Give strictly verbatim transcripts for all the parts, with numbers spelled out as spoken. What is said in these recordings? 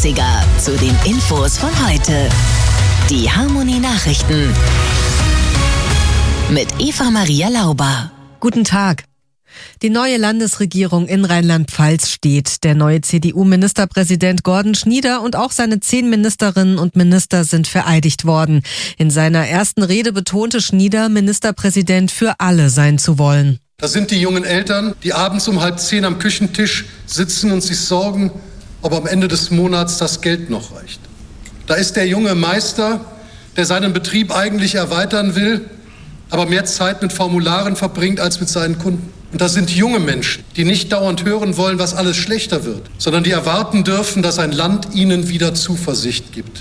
achtziger zu den Infos von heute. Die Harmonie Nachrichten mit Eva Maria Lauber. Guten Tag. Die neue Landesregierung in Rheinland-Pfalz steht. Der neue C D U-Ministerpräsident Gordon Schnieder und auch seine zehn Ministerinnen und Minister sind vereidigt worden. In seiner ersten Rede betonte Schnieder, Ministerpräsident für alle sein zu wollen. Das sind die jungen Eltern, die abends um halb zehn am Küchentisch sitzen und sich sorgen, ob am Ende des Monats das Geld noch reicht. Da ist der junge Meister, der seinen Betrieb eigentlich erweitern will, aber mehr Zeit mit Formularen verbringt als mit seinen Kunden. Und das sind junge Menschen, die nicht dauernd hören wollen, was alles schlechter wird, sondern die erwarten dürfen, dass ein Land ihnen wieder Zuversicht gibt.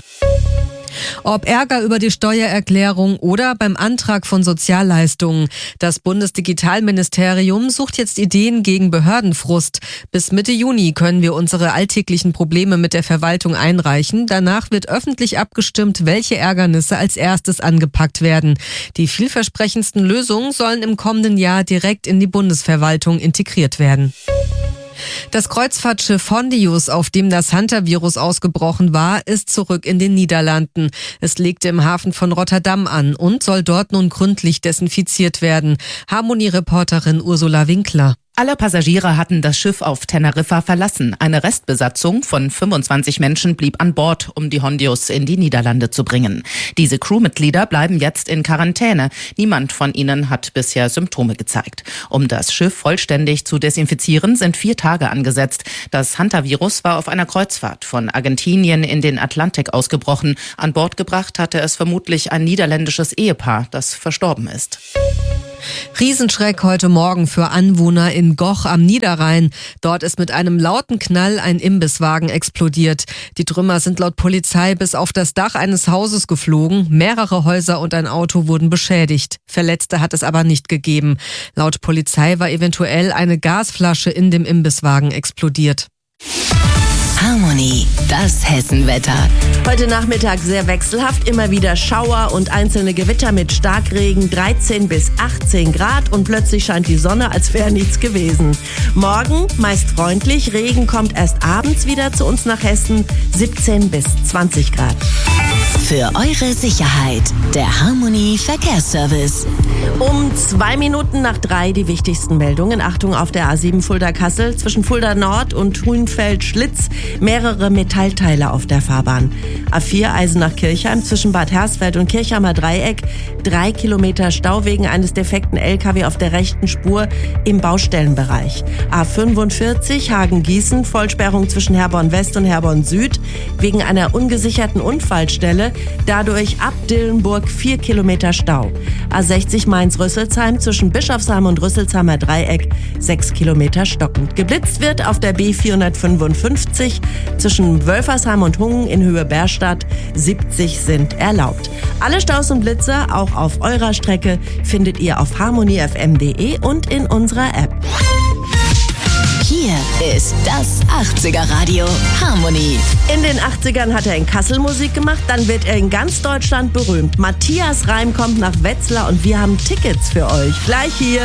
Ob Ärger über die Steuererklärung oder beim Antrag von Sozialleistungen. Das Bundesdigitalministerium sucht jetzt Ideen gegen Behördenfrust. Bis Mitte Juni können wir unsere alltäglichen Probleme mit der Verwaltung einreichen. Danach wird öffentlich abgestimmt, welche Ärgernisse als erstes angepackt werden. Die vielversprechendsten Lösungen sollen im kommenden Jahr direkt in die Bundesverwaltung integriert werden. Das Kreuzfahrtschiff Hondius, auf dem das Hantavirus ausgebrochen war, ist zurück in den Niederlanden. Es legte im Hafen von Rotterdam an und soll dort nun gründlich desinfiziert werden. Harmonie-Reporterin Ursula Winkler. Alle Passagiere hatten das Schiff auf Teneriffa verlassen. Eine Restbesatzung von fünfundzwanzig Menschen blieb an Bord, um die Hondius in die Niederlande zu bringen. Diese Crewmitglieder bleiben jetzt in Quarantäne. Niemand von ihnen hat bisher Symptome gezeigt. Um das Schiff vollständig zu desinfizieren, sind vier Tage angesetzt. Das Hantavirus war auf einer Kreuzfahrt von Argentinien in den Atlantik ausgebrochen. An Bord gebracht hatte es vermutlich ein niederländisches Ehepaar, das verstorben ist. Riesenschreck heute Morgen für Anwohner in Goch am Niederrhein. Dort ist mit einem lauten Knall ein Imbisswagen explodiert. Die Trümmer sind laut Polizei bis auf das Dach eines Hauses geflogen. Mehrere Häuser und ein Auto wurden beschädigt. Verletzte hat es aber nicht gegeben. Laut Polizei war eventuell eine Gasflasche in dem Imbisswagen explodiert. Harmonie, das Hessenwetter. Heute Nachmittag sehr wechselhaft, immer wieder Schauer und einzelne Gewitter mit Starkregen, dreizehn bis achtzehn Grad und plötzlich scheint die Sonne, als wäre nichts gewesen. Morgen meist freundlich, Regen kommt erst abends wieder zu uns nach Hessen, siebzehn bis zwanzig Grad. Für eure Sicherheit, der Harmonie Verkehrsservice. Um zwei Minuten nach drei die wichtigsten Meldungen. Achtung auf der A sieben Fulda-Kassel zwischen Fulda Nord und Huhnfeld-Schlitz. Mehrere Metallteile auf der Fahrbahn. A vier Eisenach-Kirchheim zwischen Bad Hersfeld und Kirchheimer Dreieck. Drei Kilometer Stau wegen eines defekten L K W auf der rechten Spur im Baustellenbereich. A fünfundvierzig Hagen-Gießen, Vollsperrung zwischen Herborn West und Herborn Süd wegen einer ungesicherten Unfallstelle. Dadurch ab Dillenburg vier Kilometer Stau. A sechzig Mainz-Rüsselsheim zwischen Bischofsheim und Rüsselsheimer Dreieck sechs Kilometer stockend. Geblitzt wird auf der B vierhundertfünfundfünfzig zwischen Wölfersheim und Hungen in Höhe Berstadt. siebzig sind erlaubt. Alle Staus und Blitzer, auch auf eurer Strecke, findet ihr auf harmonie f m punkt d e und in unserer App. Hier ist das achtziger Radio Harmonie. In den achtzigern hat er in Kassel Musik gemacht, dann wird er in ganz Deutschland berühmt. Matthias Reim kommt nach Wetzlar und wir haben Tickets für euch. Gleich hier.